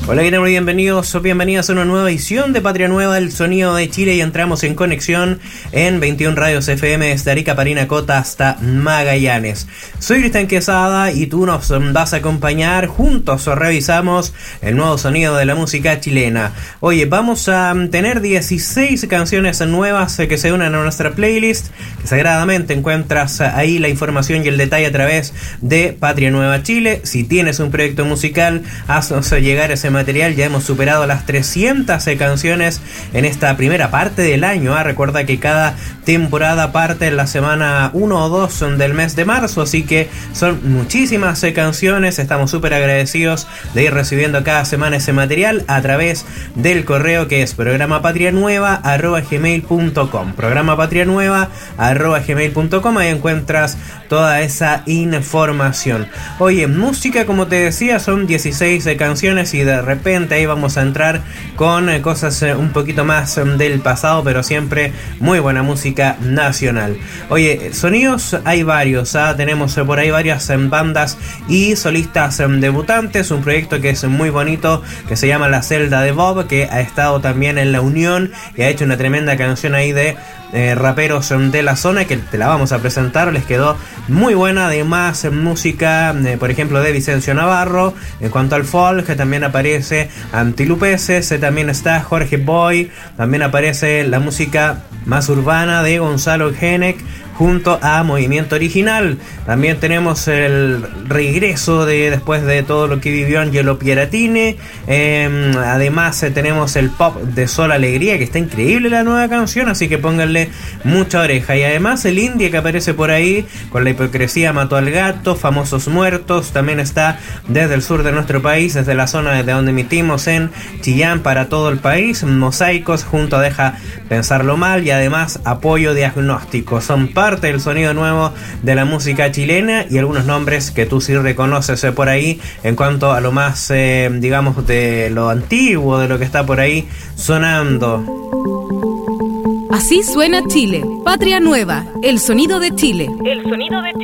Hola, ¿qué tal? Bienvenidos o bienvenidas a una nueva edición de Patria Nueva, el sonido de Chile, y entramos en conexión en 21 radios FM desde Arica, Parinacota hasta Magallanes. Soy Cristian Quesada y tú nos vas a acompañar. Juntos revisamos el nuevo sonido de la música chilena. Oye, vamos a tener 16 canciones nuevas que se unen a nuestra playlist, que sagradamente encuentras ahí la información y el detalle a través de Patria Nueva Chile. Si tienes un proyecto musical, haznos llegar ese material. Ya hemos superado las 300 canciones en esta primera parte del año. Recuerda que cada temporada parte en la semana 1 o 2 del mes de marzo, así que son muchísimas canciones. Estamos súper agradecidos de ir recibiendo cada semana ese material a través del correo que es programapatrianueva@gmail.com, programapatrianueva@gmail.com. Ahí encuentras toda esa información. Oye, música, como te decía, son 16 canciones y de repente ahí vamos a entrar con cosas un poquito más del pasado, pero siempre muy buena música nacional. Oye, sonidos hay varios, tenemos por ahí varias bandas y solistas debutantes, un proyecto que es muy bonito, que se llama La Celda de Bob, que ha estado también en La Unión y ha hecho una tremenda canción ahí de raperos de la zona, que te la vamos a presentar. Les quedó muy buena. Además, música por ejemplo de Vicencio Navarro. En cuanto al folk, que también aparece Antilupeses, también está Jorge Boy, también aparece la música más urbana de Gonzalo Genek junto a Movimiento Original. También tenemos el regreso de después de todo lo que vivió Angelo Pieratini. Además tenemos el pop de Sol Alegría, que está increíble la nueva canción, así que pónganle mucha oreja. Y además el indie que aparece por ahí con La Hipocresía Mató al Gato, Famosos Muertos. También está desde el sur de nuestro país, desde la zona desde donde emitimos en Chillán para todo el país, Mosaicos junto a Deja Pensarlo Mal, y además Apoyo Diagnóstico. Son parte del sonido nuevo de la música chilena y algunos nombres que tú sí reconoces por ahí en cuanto a lo más digamos de lo antiguo, de lo que está por ahí sonando. Así suena Chile. Patria Nueva, el sonido de Chile. El sonido de Chile.